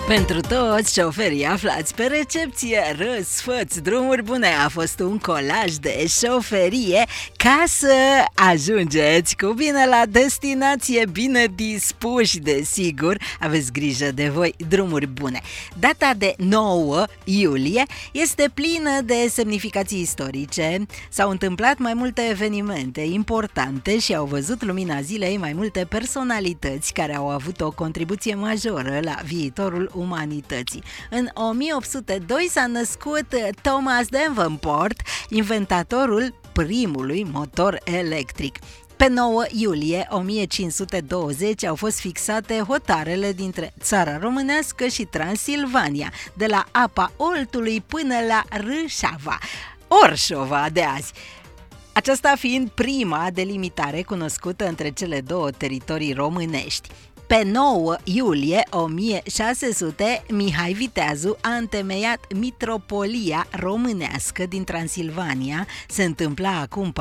Pentru toți șoferii aflați pe recepție, răsfăți, drumuri bune, a fost un colaj de șoferie ca să ajungeți cu bine la destinație, bine dispuși, desigur, aveți grijă de voi, drumuri bune. Data de 9 iulie este plină de semnificații istorice, s-au întâmplat mai multe evenimente importante și au văzut lumina zilei mai multe personalități care au avut o contribuție majoră la viitorul umanității. În 1802 s-a născut Thomas Davenport, inventatorul primului motor electric. Pe 9 iulie 1520 au fost fixate hotarele dintre țara românească și Transilvania, de la apa Oltului până la Râșava, Orșova de azi. Aceasta fiind prima delimitare cunoscută între cele două teritorii românești. Pe 9 iulie 1600, Mihai Viteazu a întemeiat Mitropolia Românească din Transilvania, se întâmpla acum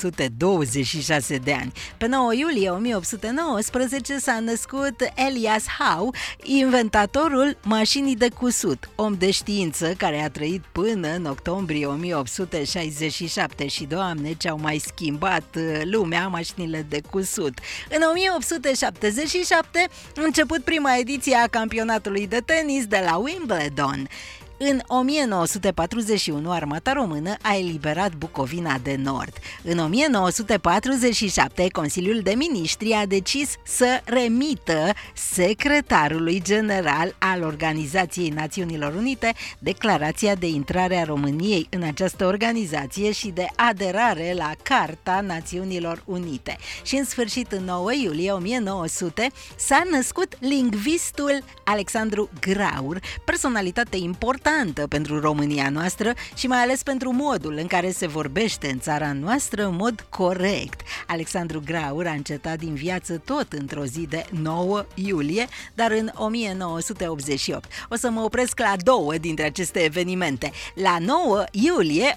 426 de ani. Pe 9 iulie 1819 s-a născut Elias Howe, inventatorul mașinii de cusut, om de știință care a trăit până în octombrie 1867 și, Doamne, ce-au mai schimbat lumea mașinile de cusut. În 1877 a început prima ediție a campionatului de tenis de la Wimbledon. În 1941, armata română a eliberat Bucovina de Nord. În 1947, Consiliul de Miniștri a decis să remită secretarului general al Organizației Națiunilor Unite declarația de intrare a României în această organizație și de aderare la Carta Națiunilor Unite. Și în sfârșit, în 9 iulie 1900, s-a născut lingvistul Alexandru Graur, personalitate importantă pentru România noastră și mai ales pentru modul în care se vorbește în țara noastră în mod corect. Alexandru Graur a încetat din viață tot într-o zi de 9 iulie, dar în 1988. O să mă opresc la două dintre aceste evenimente. La 9 iulie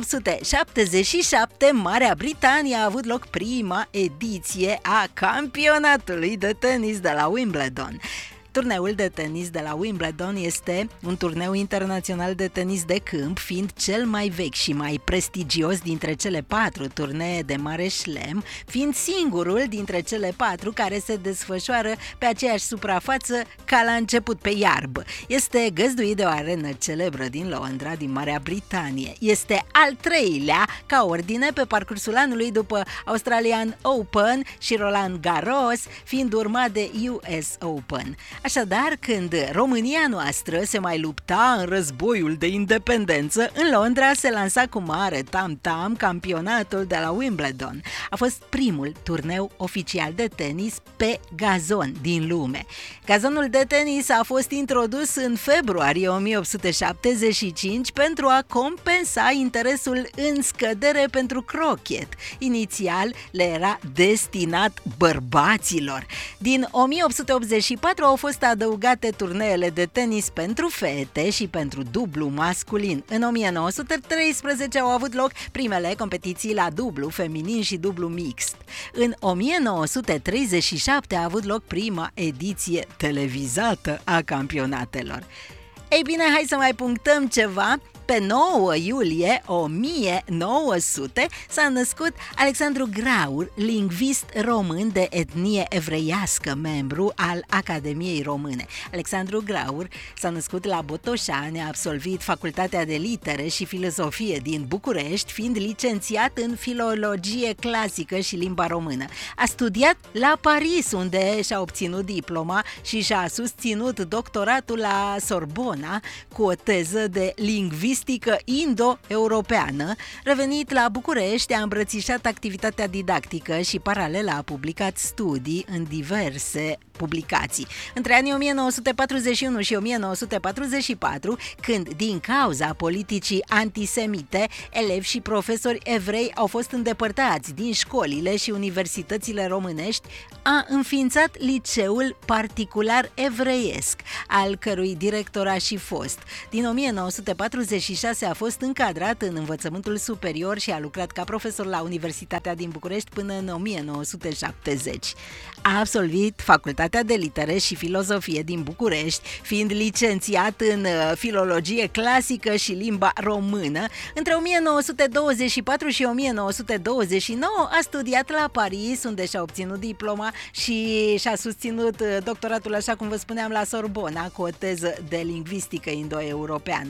1877, Marea Britanie a avut loc prima ediție a campionatului de tenis de la Wimbledon. Turneul de tenis de la Wimbledon este un turneu internațional de tenis de câmp, fiind cel mai vechi și mai prestigios dintre cele 4 turnee de mare șlem, fiind singurul dintre cele 4 care se desfășoară pe aceeași suprafață ca la început, pe iarbă. Este găzduit de o arenă celebră din Londra, din Marea Britanie. Este al treilea ca ordine pe parcursul anului, după Australian Open și Roland Garros, fiind urmat de US Open. Așadar, când România noastră se mai lupta în războiul de independență, în Londra se lansa cu mare tam-tam campionatul de la Wimbledon. A fost primul turneu oficial de tenis pe gazon din lume. Gazonul de tenis a fost introdus în februarie 1875 pentru a compensa interesul în scădere pentru crochet. Inițial le era destinat bărbaților. Din 1884 au fost adăugate turneele de tenis pentru fete și pentru dublu masculin. În 1913 au avut loc primele competiții la dublu feminin și dublu mixt. În 1937 a avut loc prima ediție televizată a campionatelor. Ei bine, hai să mai punctăm ceva. Pe 9 iulie 1900 s-a născut Alexandru Graur, lingvist român de etnie evreiască, membru al Academiei Române. Alexandru Graur s-a născut la Botoșani, a absolvit Facultatea de Litere și Filozofie din București, fiind licențiat în filologie clasică și limba română. A studiat la Paris, unde și-a obținut diploma și și-a susținut doctoratul la Sorbona cu o teză de lingvistică indo-europeană. Revenit la București, a îmbrățișat activitatea didactică și paralel a publicat studii în diverse publicații. Între anii 1941 și 1944, când, din cauza politicii antisemite, elevi și profesori evrei au fost îndepărtați din școlile și universitățile românești, a înființat liceul particular evreiesc, al cărui director a și fost, din 1946 1986 a fost încadrat în învățământul superior și a lucrat ca profesor la Universitatea din București până în 1970. A absolvit Facultatea de Litere și Filozofie din București, fiind licențiat în filologie clasică și limba română. Între 1924 și 1929 a studiat la Paris, unde și-a obținut diploma și și-a susținut doctoratul, așa cum vă spuneam, la Sorbona, cu o teză de lingvistică indo-europeană.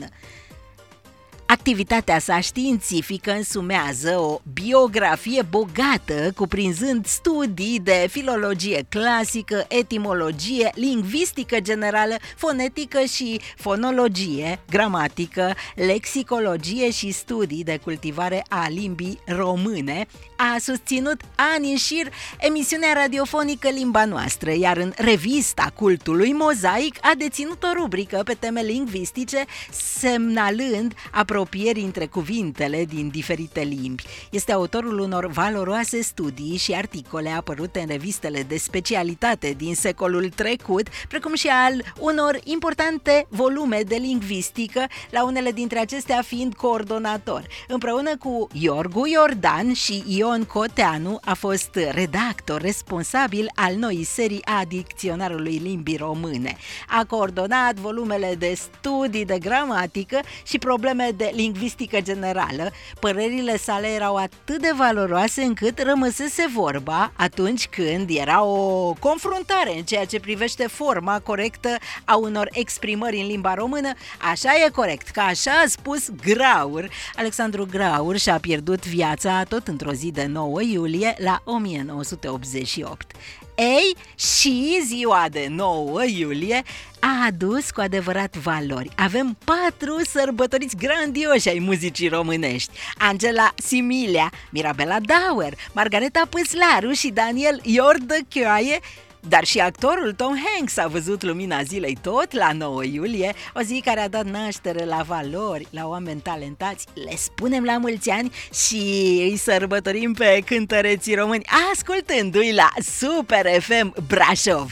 Activitatea sa științifică însumează o biografie bogată, cuprinzând studii de filologie clasică, etimologie, lingvistică generală, fonetică și fonologie, gramatică, lexicologie și studii de cultivare a limbii române. A susținut ani în șir emisiunea radiofonică Limba Noastră, iar în revista Cultului Mozaic a deținut o rubrică pe teme lingvistice, semnalând apropieri între cuvintele din diferite limbi. Este autorul unor valoroase studii și articole apărute în revistele de specialitate din secolul trecut, precum și al unor importante volume de lingvistică, la unele dintre acestea fiind coordonator. Împreună cu Iorgu Iordan și Ion Coteanu a fost redactor responsabil al noii serii a Dicționarului Limbii Române. A coordonat volumele de studii de gramatică și probleme de lingvistică generală. Părerile sale erau atât de valoroase încât rămăsese vorba atunci când era o confruntare în ceea ce privește forma corectă a unor exprimări în limba română. Așa e corect, că așa a spus Graur. Alexandru Graur și-a pierdut viața tot într-o zi de 9 iulie la 1988. Ei, și ziua de 9 iulie a adus cu adevărat valori. Avem 4 sărbătoriți grandioși ai muzicii românești: Angela Similea, Mirabela Dauer, Margareta Păslaru și Daniel Iordăchioaie. Dar și actorul Tom Hanks a văzut lumina zilei tot la 9 iulie, o zi care a dat naștere la valori, la oameni talentați. Le spunem la mulți ani și îi sărbătorim pe cântăreții români ascultându-i la Super FM Brașov.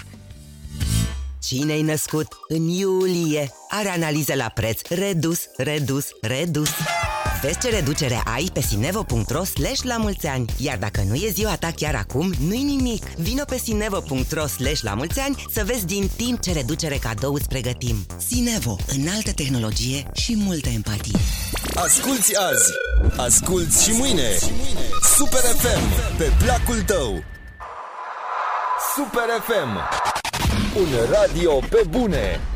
Cine-i născut în iulie are analiză la preț redus, redus, redus. Vezi ce reducere ai pe sinevo.ro/lamulțeani. Iar dacă nu e ziua ta chiar acum, nu-i nimic. Vino pe sinevo.ro/lamulțeani să vezi din timp ce reducere cadou îți pregătim. Sinevo, înaltă tehnologie și multă empatie. Asculți azi, asculți și mâine. Super FM, pe placul tău. Super FM, un radio pe bune.